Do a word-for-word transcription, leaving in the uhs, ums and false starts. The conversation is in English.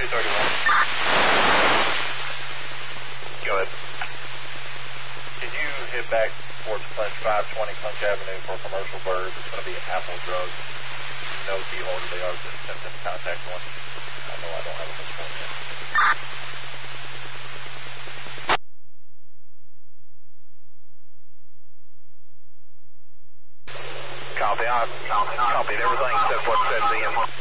two thirty-one. Go ahead. Can you head back towards Punch five twenty Punch Avenue for commercial birds? It's going to be Apple Drugs. No key holder. They are just sent in contact one. I know I don't have a phone yet. Copy. I copy everything except what said the